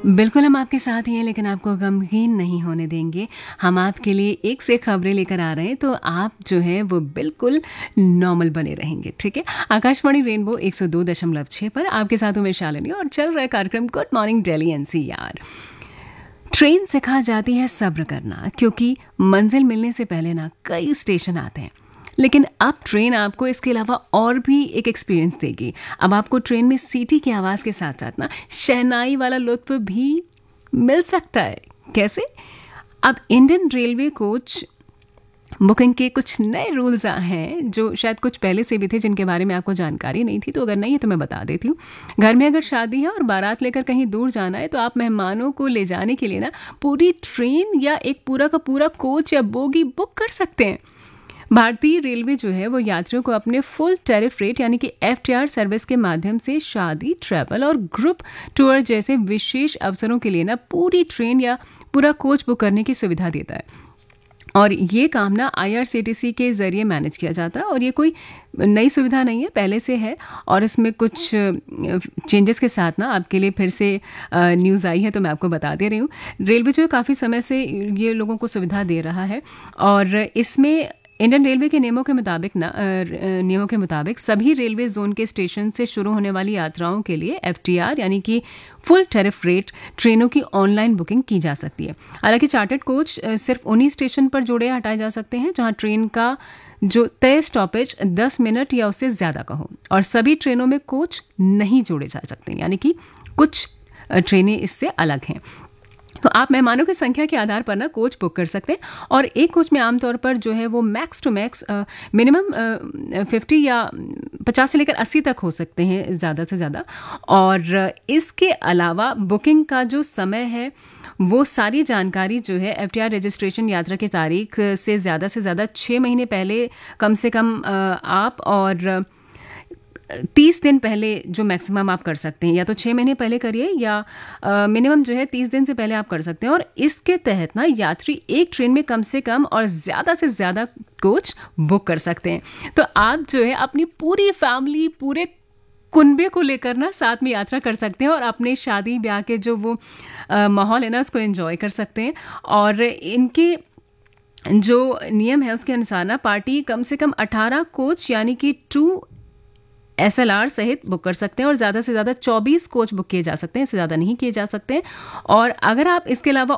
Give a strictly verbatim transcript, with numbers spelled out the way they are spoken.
बिल्कुल, हम आपके साथ ही हैं, लेकिन आपको गमगीन नहीं होने देंगे। हम आपके लिए एक से एक खबरें लेकर आ रहे हैं, तो आप जो है वो बिल्कुल नॉर्मल बने रहेंगे, ठीक है? आकाशवाणी रेनबो एक सौ दो दशमलव छह पर आपके साथ हूँ मैं शालिनी और चल रहा है कार्यक्रम good morning Delhi NCR. Train सिखा जाती है सब्र करना, क्योंकि मंजिल मिलने से पहले ना कई स्टेशन आते हैं। लेकिन अब ट्रेन आपको इसके अलावा और भी एक एक्सपीरियंस देगी। अब आपको ट्रेन में सीटी की आवाज़ के साथ साथ ना शहनाई वाला लुत्फ भी मिल सकता है। कैसे? अब इंडियन रेलवे कोच बुकिंग के कुछ नए रूल्स हैं जो शायद कुछ पहले से भी थे, जिनके बारे में आपको जानकारी नहीं थी। तो अगर नहीं है तो मैं बता देती हूँ। घर में अगर शादी है और बारात लेकर कहीं दूर जाना है, तो आप मेहमानों को ले जाने के लिए ना पूरी ट्रेन या एक पूरा का पूरा कोच या बोगी बुक कर सकते हैं। भारतीय रेलवे जो है वो यात्रियों को अपने फुल टैरिफ रेट यानी कि एफटीआर सर्विस के माध्यम से शादी, ट्रैवल और ग्रुप टूर जैसे विशेष अवसरों के लिए ना पूरी ट्रेन या पूरा कोच बुक करने की सुविधा देता है। और ये काम ना आईआरसीटीसी के ज़रिए मैनेज किया जाता है, और ये कोई नई सुविधा नहीं है, पहले से है। और इसमें कुछ चेंजेस के साथ ना आपके लिए फिर से न्यूज़ आई है, तो मैं आपको बता दे रही हूँ। रेलवे जो है काफ़ी समय से ये लोगों को सुविधा दे रहा है, और इसमें इंडियन रेलवे के नियमों के मुताबिक ना नियमों के मुताबिक सभी रेलवे जोन के स्टेशन से शुरू होने वाली यात्राओं के लिए एफटीआर यानी कि फुल टैरिफ रेट ट्रेनों की ऑनलाइन बुकिंग की जा सकती है। हालांकि चार्टर्ड कोच सिर्फ उन्हीं स्टेशन पर जोड़े हटाए जा सकते हैं जहां ट्रेन का जो तय स्टॉपेज दस मिनट या उससे ज़्यादा का हो, और सभी ट्रेनों में कोच नहीं जोड़े जा सकते, यानी कि कुछ ट्रेनें इससे अलग हैं। तो आप मेहमानों की संख्या के आधार पर ना कोच बुक कर सकते हैं, और एक कोच में आमतौर पर जो है वो max to max minimum fifty या पचास से लेकर अस्सी तक हो सकते हैं ज़्यादा से ज़्यादा। और इसके अलावा बुकिंग का जो समय है वो सारी जानकारी जो है एफटीआर रजिस्ट्रेशन यात्रा की तारीख से ज़्यादा से ज़्यादा छः महीने पहले कम से कम आप, और तीस दिन पहले जो मैक्सिमम आप कर सकते हैं, या तो छः महीने पहले करिए या मिनिमम जो है तीस दिन से पहले आप कर सकते हैं। और इसके तहत ना यात्री एक ट्रेन में कम से कम और ज़्यादा से ज़्यादा कोच बुक कर सकते हैं। तो आप जो है अपनी पूरी फैमिली, पूरे कुनबे को लेकर ना साथ में यात्रा कर सकते हैं, और अपने शादी ब्याह के जो वो माहौल है ना उसको एंजॉय कर सकते हैं। और इनके जो नियम है उसके अनुसार ना पार्टी कम से कम अठारह कोच यानी कि टू एसएलआर सहित बुक कर सकते हैं, और ज़्यादा से ज़्यादा चौबीस कोच बुक किए जा सकते हैं, इससे ज़्यादा नहीं किए जा सकते हैं। और अगर आप इसके अलावा